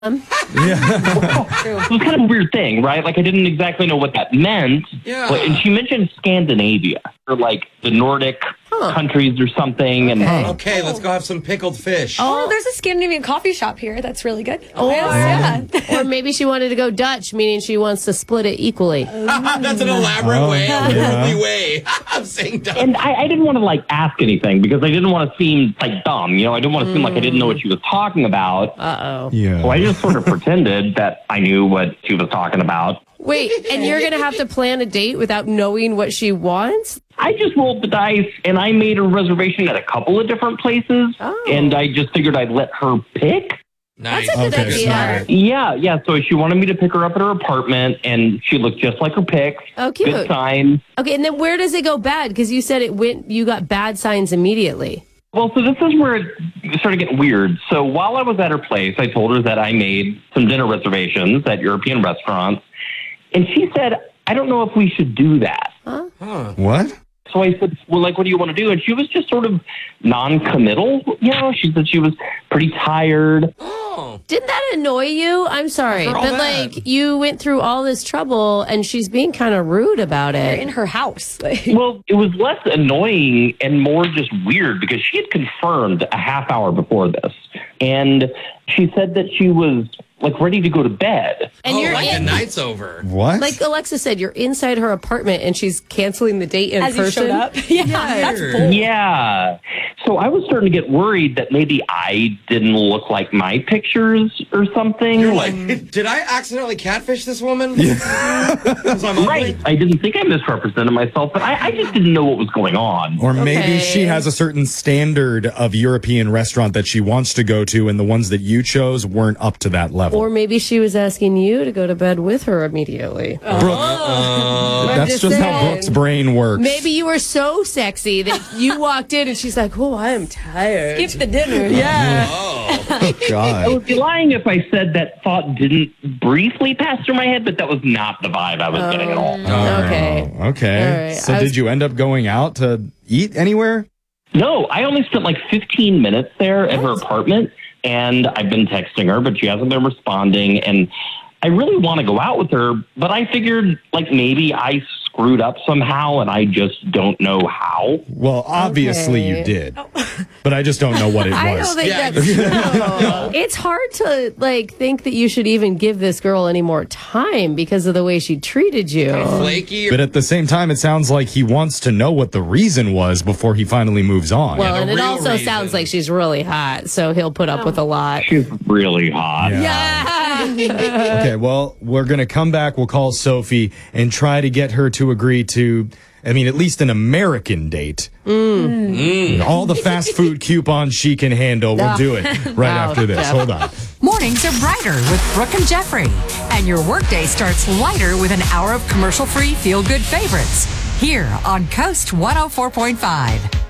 It was kind of a weird thing, right? Like, I didn't exactly know what that meant. Yeah. But, and she mentioned Scandinavia, or like the Nordic countries or something. Okay. And Okay, let's go have some pickled fish. Oh, there's a Scandinavian coffee shop here. That's really good. Or maybe she wanted to go Dutch, meaning she wants to split it equally. That's an elaborate way, a worldly way of saying dumb. And I didn't want to like ask anything because I didn't want to seem like dumb. You know, I didn't want to seem like I didn't know what she was talking about. Yeah. So I just sort of pretended that I knew what she was talking about. Wait, and you're going to have to plan a date without knowing what she wants? I just rolled the dice and I made a reservation at a couple of different places. And I just figured I'd let her pick. Nice. That's a good idea. Yeah. So she wanted me to pick her up at her apartment, and she looked just like her pics. Oh, cute. Good sign. Okay, and then where does it go bad? Because you said you got bad signs immediately. Well, so this is where it started getting weird. So while I was at her place, I told her that I made some dinner reservations at European restaurants. And she said, I don't know if we should do that. What? So I said, well, like, what do you want to do? And she was just sort of non-committal. You know, she said she was pretty tired. Didn't that annoy you? I'm sorry. After all But, that. like, you went through all this trouble, and she's being kind of rude about You're it. in her house. Well, it was less annoying and more just weird because she had confirmed a half hour before this. And she said that she was, like, ready to go to bed. And you're like the in, night's over. What? like Alexa said, you're inside her apartment, and she's canceling the date in As you person. showed up. Yeah, that's Weird. bold. Yeah. So I was starting to get worried that maybe I didn't look like my pictures or something. You're like, did I accidentally catfish this woman? 'Cause I'm ugly? Right. I didn't think I misrepresented myself, but I just didn't know what was going on. Or maybe Okay. she has a certain standard of European restaurant that she wants to go to, and the ones that you chose weren't up to that level. Or maybe she was asking you to go to bed with her immediately. That's just just how saying. Brooke's brain works. Maybe you were so sexy that you walked in and she's like, oh, I am tired. Skip the dinner. Yeah. I God. would be lying if I said that thought didn't briefly pass through my head, but that was not the vibe I was getting at all. Okay. Okay. All right. So I was- did you end up going out to eat anywhere? No, I only spent like 15 minutes there at her apartment, and I've been texting her, but she hasn't been responding. And I really want to go out with her, but I figured like maybe I screwed up somehow, and I just don't know how. Well, obviously Okay. you did. But I just don't know what it I was. don't think Yeah. that's true. It's hard to like think that you should even give this girl any more time because of the way she treated you. Flaky. But at the same time, it sounds like he wants to know what the reason was before he finally moves on. Well, the and it real also reason. sounds like she's really hot, so he'll put up with a lot. She's really hot. Okay, well, we're going to come back. We'll call Sophie and try to get her to agree to, I mean, at least an American date. All the fast food coupons she can handle. We'll do it right after this. Jeff. Hold on. Mornings are brighter with Brooke and Jeffrey. And your workday starts lighter with an hour of commercial-free feel-good favorites. Here on Coast 104.5.